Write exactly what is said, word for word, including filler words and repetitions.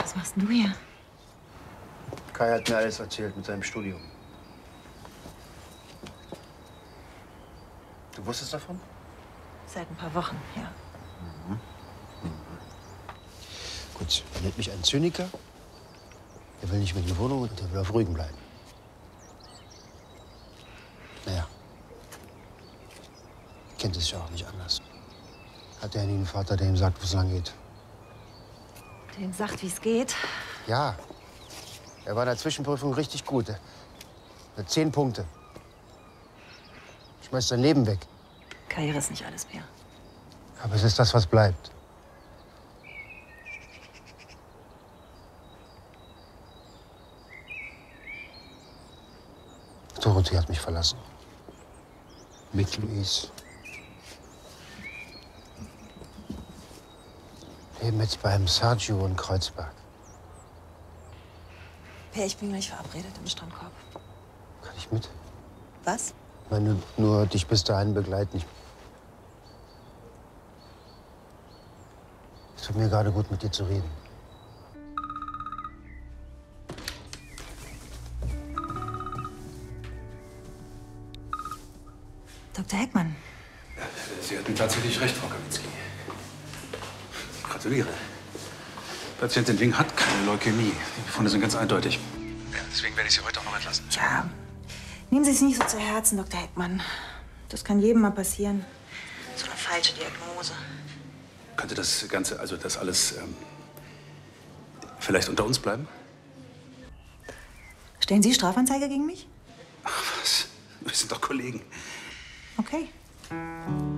Was machst denn du hier? Kai hat mir alles erzählt mit seinem Studium. Du wusstest davon? Seit ein paar Wochen, ja. Mhm. Mhm. Gut, er nennt mich einen Zyniker. Er will nicht mit in die Wohnung und er will auf Rügen bleiben. Naja, kennt es ja auch nicht anders. Hat er nie einen Vater, der ihm sagt, wo es lang geht? Der ihm sagt, wie es geht? Ja. Er war in der Zwischenprüfung richtig gut. Er hat zehn Punkte. Schmeißt sein Leben weg. Karriere ist nicht alles mehr. Aber es ist das, was bleibt. Dorothee hat mich verlassen. Mit Luis. Leben jetzt beim Sergio in Kreuzberg. Per, ich bin gleich verabredet im Strandkorb. Kann ich mit? Was? Ich meine, nur dich bis dahin begleiten. Ich es tut mir gerade gut, mit dir zu reden. Doktor Heckmann. Sie hatten tatsächlich recht, Frau Kaminski. Ich gratuliere. Patientin Wing hat keine Leukämie. Die Befunde sind ganz eindeutig. Ja, deswegen werde ich Sie heute auch noch entlassen. Ja, nehmen Sie es nicht so zu Herzen, Doktor Heckmann. Das kann jedem mal passieren. So eine falsche Diagnose. Könnte das Ganze, also das alles, ähm, vielleicht unter uns bleiben? Stellen Sie Strafanzeige gegen mich? Ach was, wir sind doch Kollegen. Okay.